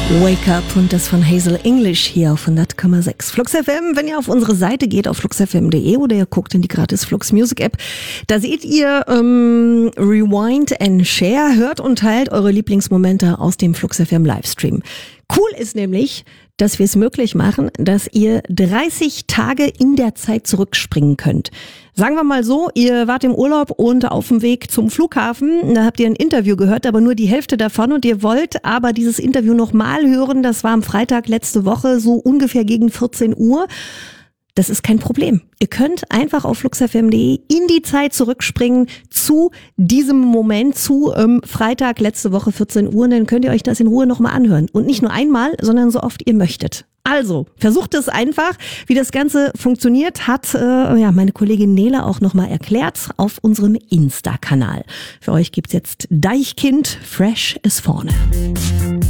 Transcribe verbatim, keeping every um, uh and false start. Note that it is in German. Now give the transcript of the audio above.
Wake Up und das von Hazel English hier auf hundert Komma sechs Flux F M. Wenn ihr auf unsere Seite geht, auf flux f m punkt de oder ihr guckt in die gratis Flux Music App, da seht ihr ähm, Rewind and Share, hört und teilt eure Lieblingsmomente aus dem Flux F M Livestream. Cool ist nämlich, dass wir es möglich machen, dass ihr dreißig Tage in der Zeit zurückspringen könnt. Sagen wir mal so, ihr wart im Urlaub und auf dem Weg zum Flughafen, da habt ihr ein Interview gehört, aber nur die Hälfte davon und ihr wollt aber dieses Interview nochmal hören, das war am Freitag letzte Woche, so ungefähr gegen vierzehn Uhr. Das ist kein Problem. Ihr könnt einfach auf flux f m punkt de in die Zeit zurückspringen zu diesem Moment, zu ähm, Freitag letzte Woche vierzehn Uhr, und dann könnt ihr euch das in Ruhe nochmal anhören. Und nicht nur einmal, sondern so oft ihr möchtet. Also, versucht es einfach. Wie das Ganze funktioniert, hat äh, ja meine Kollegin Nele auch nochmal erklärt auf unserem Insta-Kanal. Für euch gibt's jetzt Deichkind, Fresh ist vorne.